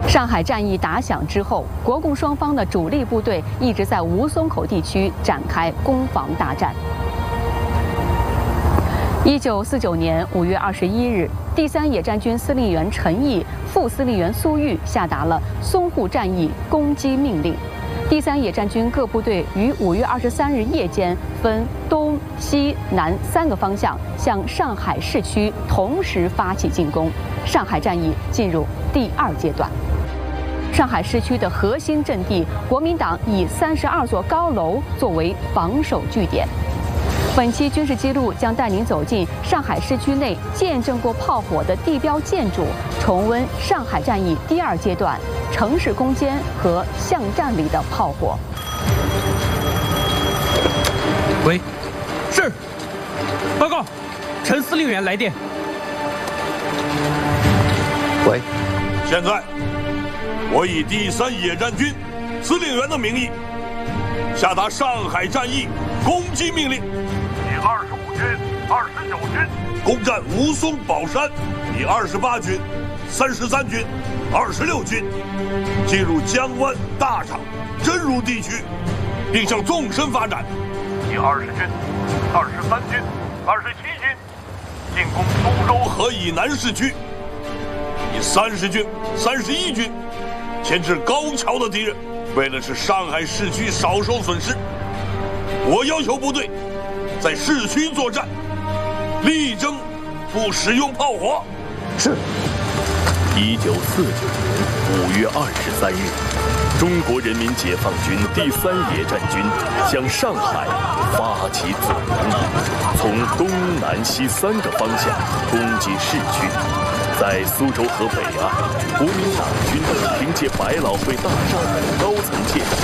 上海战役打响之后，国共双方的主力部队一直在吴淞口地区展开攻防大战。1949年5月21日，第3野战军司令员陈毅、副司令员苏玉下达了淞沪战役攻击命令。第3野战军各部队于5月23日夜间分东西南3个方向向上海市区同时发起进攻，上海战役进入第2阶段。上海市区的核心阵地，国民党以32座高楼作为防守据点。本期军事记录将带您走进上海市区内见证过炮火的地标建筑，重温上海战役第2阶段城市攻坚和巷战里的炮火。 喂，是，报告，陈司令员来电。 喂， 现在我以第3野战军司令员的名义下达上海战役攻击命令。第25军、29军攻占吴淞宝山，第28军、33军、26军进入江湾、大厂、真如地区，并向纵深发展。第20军、23军、27军进攻苏州河以南市区。第30军、31军牵制高桥的敌人，为的是上海市区少受损失。我要求部队在市区作战，力争不使用炮火。 是。 1949年5月23日，中国人民解放军第3野战军向上海发起总攻，从东南西3个方向攻击市区。在苏州河北岸，国民党军凭借百老汇大厦等高层建设，